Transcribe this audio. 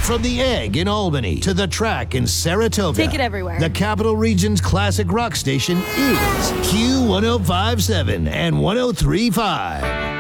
From the Egg in Albany to the Track in Saratoga. Take it everywhere. The Capital Region's classic rock station is Q1057 and 1035.